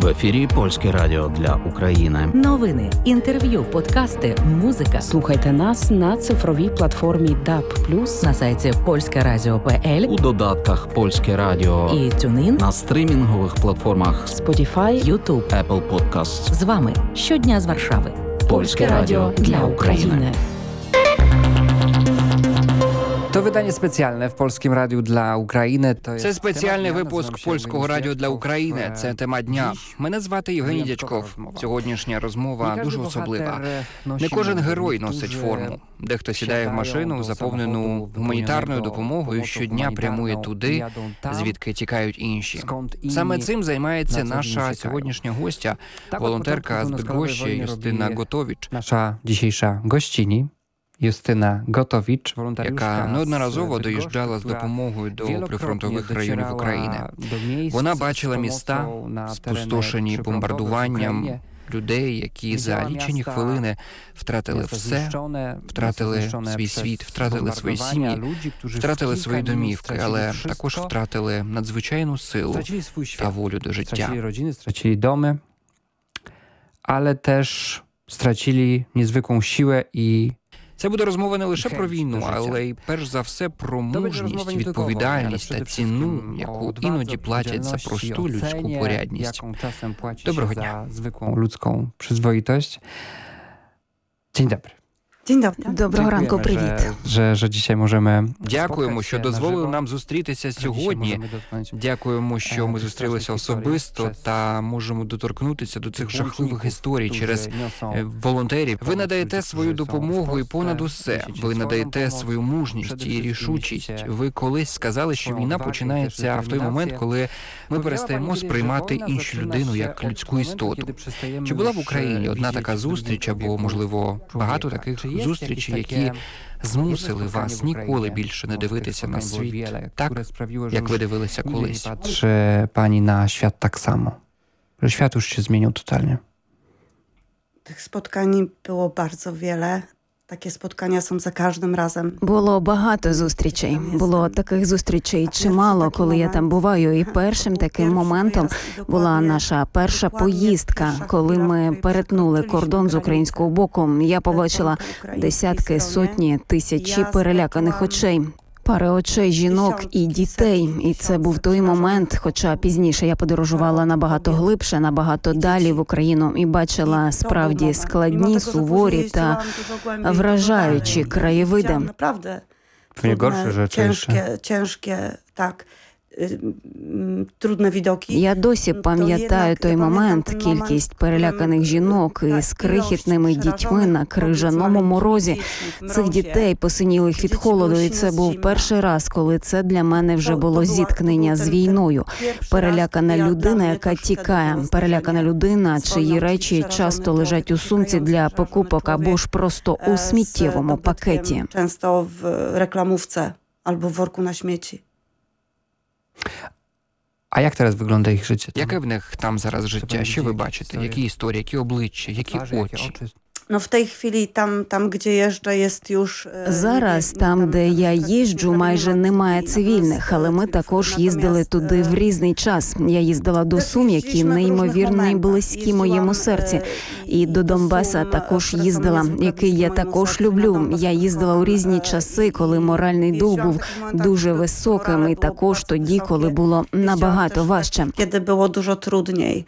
В ефірі Польське радіо для України. Новини, інтерв'ю, подкасти, музика. Слухайте нас на цифровій платформі DAB+, на сайті polskeradio.pl, У додатках Польське радіо і TuneIn, на стрімінгових платформах Spotify, YouTube. Apple Podcasts. З вами щодня з Варшави. Польське радіо для України. To wydanie specjalne w Polskim Radiu dla України. Це спеціальний випуск Польського радіо для України. Це тема дня. Мене звати Євгеній Дячков. Сьогоднішня розмова дуже особлива. Не кожен герой носить форму. Дехто сідає в машину, заповнену гуманітарною допомогою, щодня прямує туди, звідки тікають інші. Саме цим займається наша сьогоднішня гостя, волонтерка з Бydgoszczy Justyna Gotowicz. Наша dzisiejsza gościni Justyna Gotowicz, яка неодноразово доїжджала з допомогою до прифронтових районів України. Вона бачила міста, спустошені бомбардуванням, людей, які за лічені хвилини втратили все, втратили свій світ, втратили свої сім'ї, втратили свої домівки, але також втратили надзвичайну силу та волю до життя. Stracili rodziny, stracili domy, ale też stracili niezwykłą siłę i Це буде розмова не лише про війну, але й перш за все про мужність, відповідальність та ціну, яку іноді платять за просту людську порядність. Доброго дня. Zwykłą ludzką przyzwoitość. Dzień dobry. Dzień dobry. Доброго ранку, привіт. Że dzisiaj możemy Дякуємо, що дозволили нам зустрітися сьогодні. Дякуємо, що ми зустрілися особисто та можемо доторкнутися до цих жахливих історій через волонтерів. Ви надаєте свою допомогу і понад усе. Ви надаєте свою мужність і рішучість. Ви колись сказали, що війна починається в той момент, коли ми перестаємо сприймати іншу людину як людську істоту. Чи була в Україні одна така зустріч, або, можливо, багато таких зустрічей, які змусили вас ніколи більше не дивитися на світ так, як ви дивилися колись? Patrzy pani na świat tak samo? Że świat już się zmienił totalnie. Tych spotkań było bardzo wiele. Takie spotkania są za każdym razem. Було багато зустрічей. Було таких зустрічей чимало, коли я там буваю. І першим таким моментом була наша перша поїздка, коли ми перетнули кордон з українського боку. Я побачила десятки, сотні, тисячі переляканих очей. Пари очей жінок і дітей. І це був той момент, хоча пізніше я подорожувала набагато глибше, набагато далі в Україну і бачила справді складні, суворі та вражаючі краєвиди. Naprawdę Pewnie gorsze rzeczy jeszcze. ciężkie, tak. Трудні видоки. Я досі пам'ятаю той момент, кількість переляканих жінок із крихітними дітьми на крижаному морозі. Цих дітей, посинілих від холоду, і це був перший раз, коли це для мене вже було зіткнення з війною. Перелякана людина, яка тікає. Перелякана людина, чиї речі часто лежать у сумці для покупок або ж просто у сміттєвому пакеті. Często w reklamówce albo w worku na śmieci. A jak teraz wygląda ich życie? Яке в них там зараз життя? Що ви бачите? Які історії, які обличчя, які очі? No w tej chwili tam gdzie jeżdżę jest już... Зараз там, де я їжджу, майже немає цивільних, але ми також їздили туди в різний час. Я їздила до Сум, які неймовірно і близькі моєму серці. І до Донбаса також їздила, який я також люблю. Я їздила у різні часи, коли моральний дух був дуже високим, і також тоді, коли було набагато важче. Kiedy było dużo trudniej.